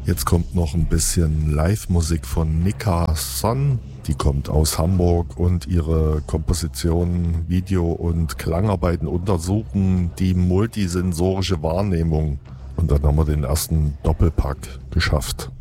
Jetzt kommt noch ein bisschen Live-Musik von Nika Son. Die kommt aus Hamburg und ihre Kompositionen, Video- und Klangarbeiten untersuchen die multisensorische Wahrnehmung. Und dann haben wir den ersten Doppelpack geschafft.